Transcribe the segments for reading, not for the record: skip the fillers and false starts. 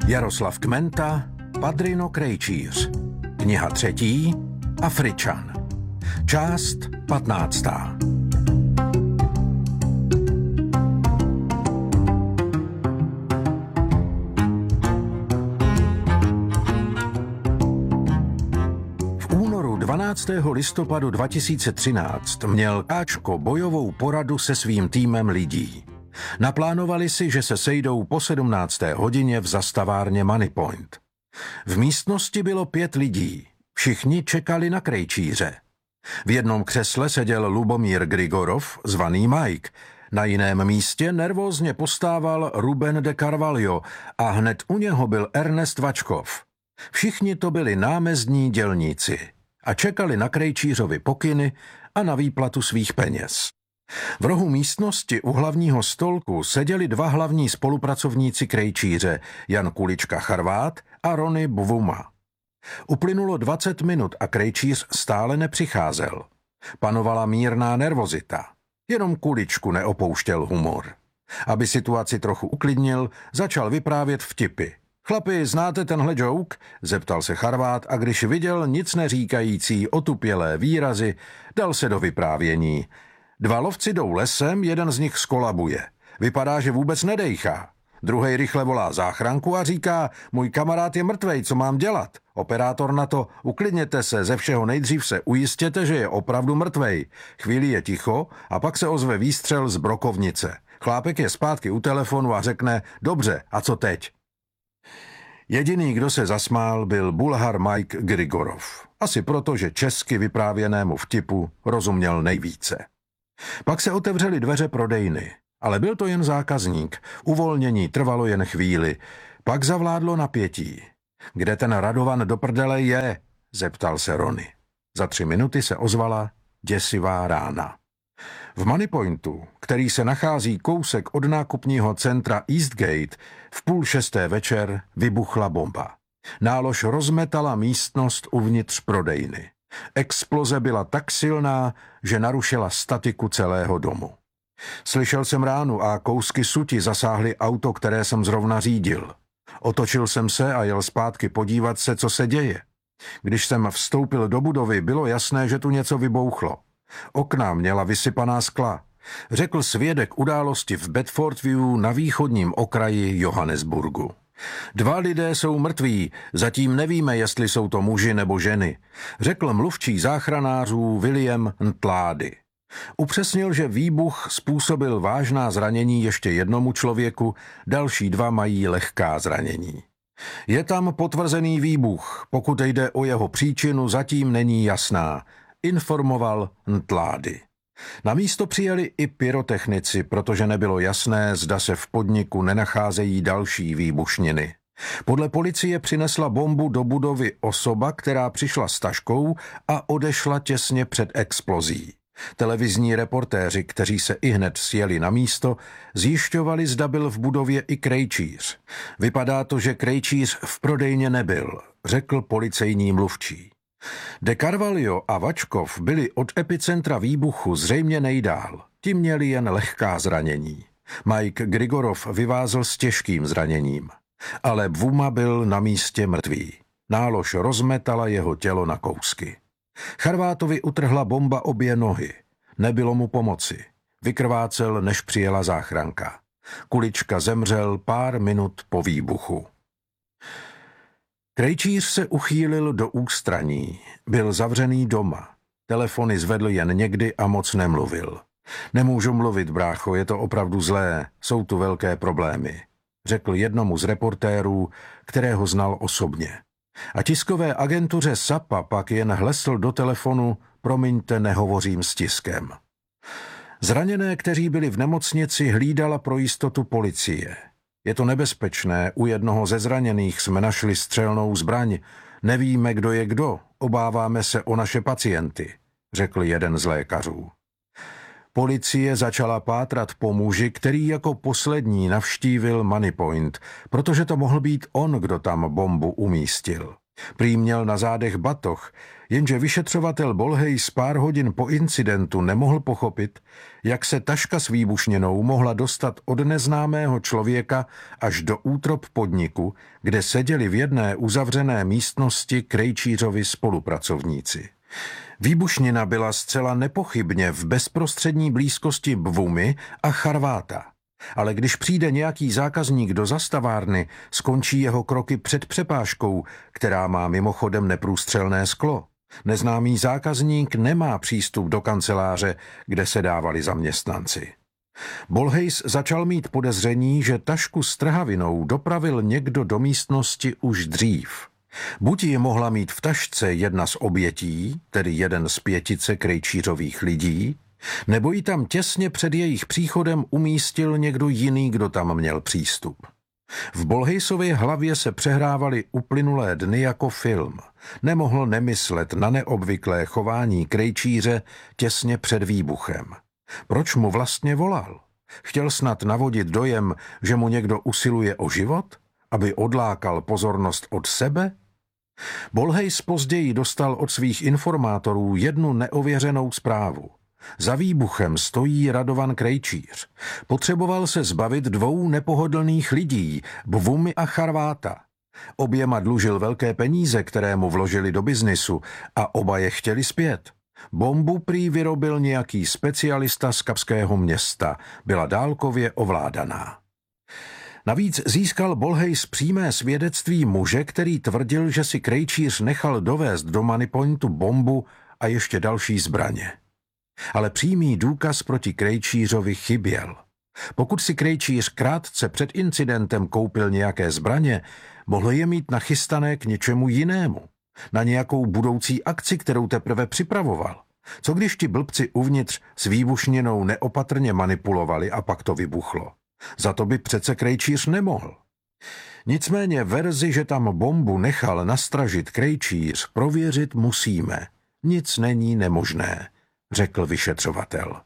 Jaroslav Kmenta, Padrino Krejčíř. Kniha 3. Afričan. Část 15. V únoru 12. listopadu 2013 měl Káčko bojovou poradu se svým týmem lidí. Naplánovali si, že se sejdou po 17. hodině v zastavárně Money Point. V místnosti bylo 5 lidí. Všichni čekali na krejčíře. V jednom křesle seděl Lubomír Grigorov, zvaný Mike. Na jiném místě nervózně postával Ruben de Carvalho a hned u něho byl Ernest Vačkov. Všichni to byli námezdní dělníci a čekali na krejčířovi pokyny a na výplatu svých peněz. V rohu místnosti u hlavního stolku seděli 2 hlavní spolupracovníci krejčíře, Jan Kulička Charvát a Rony Bvuma. Uplynulo 20 minut a krejčíř stále nepřicházel. Panovala mírná nervozita. Jenom Kuličku neopouštěl humor. Aby situaci trochu uklidnil, začal vyprávět vtipy. Chlapi, znáte tenhle joke? Zeptal se Charvát a když viděl nic neříkající otupělé výrazy, dal se do vyprávění. 2 lovci jdou lesem, jeden z nich skolabuje. Vypadá, že vůbec nedejchá. Druhej rychle volá záchranku a říká, můj kamarád je mrtvej, co mám dělat? Operátor na to, uklidněte se, ze všeho nejdřív se ujistěte, že je opravdu mrtvej. Chvíli je ticho a pak se ozve výstřel z brokovnice. Chlápek je zpátky u telefonu a řekne, dobře, a co teď? Jediný, kdo se zasmál, byl Bulhar Mike Grigorov. Asi proto, že česky vyprávěnému vtipu rozuměl nejvíce. Pak se otevřely dveře prodejny, ale byl to jen zákazník. Uvolnění trvalo jen chvíli. Pak zavládlo napětí. Kde ten Radovan do prdele je? Zeptal se Rony. Za 3 minuty se ozvala děsivá rána. V Money Pointu, který se nachází kousek od nákupního centra Eastgate, v 5:30 večer vybuchla bomba. Nálož rozmetala místnost uvnitř prodejny. Exploze byla tak silná, že narušila statiku celého domu. Slyšel jsem ránu a kousky suti zasáhly auto, které jsem zrovna řídil. Otočil jsem se a jel zpátky podívat se, co se děje. Když jsem vstoupil do budovy, bylo jasné, že tu něco vybouchlo. Okna měla vysypaná skla. Řekl svědek události v Bedfordview na východním okraji Johannesburgu. 2 lidé jsou mrtví, zatím nevíme, jestli jsou to muži nebo ženy, řekl mluvčí záchranářů William Ntlády. Upřesnil, že výbuch způsobil vážná zranění ještě jednomu člověku, další 2 mají lehká zranění. Je tam potvrzený výbuch, pokud jde o jeho příčinu, zatím není jasná, informoval Ntlády. Na místo přijeli i pyrotechnici, protože nebylo jasné, zda se v podniku nenacházejí další výbušniny. Podle policie přinesla bombu do budovy osoba, která přišla s taškou a odešla těsně před explozí. Televizní reportéři, kteří se ihned sjeli na místo, zjišťovali, zda byl v budově i krejčíř. Vypadá to, že krejčíř v prodejně nebyl, řekl policejní mluvčí. De Carvalho a Vačkov byli od epicentra výbuchu zřejmě nejdál. Ti měli jen lehká zranění. Mike Grigorov vyvázl s těžkým zraněním. Ale Bvuma byl na místě mrtvý. Nálož rozmetala jeho tělo na kousky. Charvátovi utrhla bomba obě nohy. Nebylo mu pomoci. Vykrvácel, než přijela záchranka. Kulička zemřel pár minut po výbuchu. Krejčíř se uchýlil do ústraní. Byl zavřený doma. Telefony zvedl jen někdy a moc nemluvil. Nemůžu mluvit, brácho, je to opravdu zlé, jsou tu velké problémy, řekl jednomu z reportérů, kterého znal osobně. A tiskové agentuře SAPA pak jen hlesl do telefonu, promiňte, nehovořím s tiskem. Zraněné, kteří byli v nemocnici, hlídala pro jistotu policie. Je to nebezpečné, u jednoho ze zraněných jsme našli střelnou zbraň. Nevíme, kdo je kdo, obáváme se o naše pacienty, řekl jeden z lékařů. Policie začala pátrat po muži, který jako poslední navštívil Money Point, protože to mohl být on, kdo tam bombu umístil. Prý měl na zádech batoh, jenže vyšetřovatel Bolhejs pár hodin po incidentu nemohl pochopit, jak se taška s výbušninou mohla dostat od neznámého člověka až do útrop podniku, kde seděli v jedné uzavřené místnosti Krejčířovi spolupracovníci. Výbušnina byla zcela nepochybně v bezprostřední blízkosti Bvumy a Charváta. Ale když přijde nějaký zákazník do zastavárny, skončí jeho kroky před přepážkou, která má mimochodem neprůstřelné sklo. Neznámý zákazník nemá přístup do kanceláře, kde se dávali zaměstnanci. Bolhejs začal mít podezření, že tašku s trhavinou dopravil někdo do místnosti už dřív. Buď ji mohla mít v tašce jedna z obětí, tedy jeden z 5 Krejčířových lidí, nebo ji tam těsně před jejich příchodem umístil někdo jiný, kdo tam měl přístup. V Bolhejsově hlavě se přehrávaly uplynulé dny jako film. Nemohl nemyslet na neobvyklé chování Krejčíře těsně před výbuchem. Proč mu vlastně volal? Chtěl snad navodit dojem, že mu někdo usiluje o život? Aby odlákal pozornost od sebe? Bolhejs později dostal od svých informátorů jednu neověřenou zprávu. Za výbuchem stojí Radovan Krejčíř. Potřeboval se zbavit 2 nepohodlných lidí, Bvumy a Charváta. Oběma dlužil velké peníze, které mu vložili do biznisu, a oba je chtěli zpět. Bombu prý vyrobil nějaký specialista z Kapského Města. Byla dálkově ovládaná. Navíc získal Bolhejs přímé svědectví muže, který tvrdil, že si Krejčíř nechal dovést do Moneypointu bombu a ještě další zbraně. Ale přímý důkaz proti Krejčířovi chyběl. Pokud si Krejčíř krátce před incidentem koupil nějaké zbraně, mohl je mít nachystané k něčemu jinému. Na nějakou budoucí akci, kterou teprve připravoval. Co když ti blbci uvnitř s výbušninou neopatrně manipulovali a pak to vybuchlo? Za to by přece Krejčíř nemohl. Nicméně verzi, že tam bombu nechal nastražit Krejčíř, prověřit musíme. Nic není nemožné, řekl vyšetřovatel.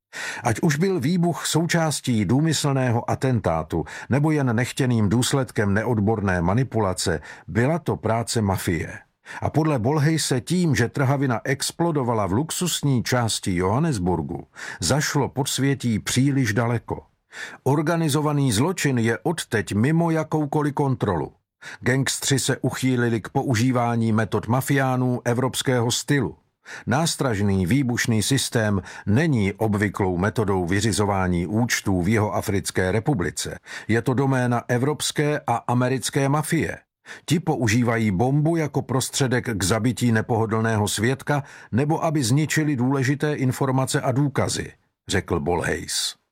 Ať už byl výbuch součástí důmyslného atentátu nebo jen nechtěným důsledkem neodborné manipulace, byla to práce mafie. A podle Bolhejse tím, že trhavina explodovala v luxusní části Johannesburgu, zašlo podsvětí příliš daleko. Organizovaný zločin je odteď mimo jakoukoliv kontrolu. Gangstři se uchýlili k používání metod mafiánů evropského stylu. Nástražný výbušný systém není obvyklou metodou vyřizování účtů v Jihoafrické republice. Je to doména evropské a americké mafie. Ti používají bombu jako prostředek k zabití nepohodlného svědka nebo aby zničili důležité informace a důkazy, řekl Bolhejs.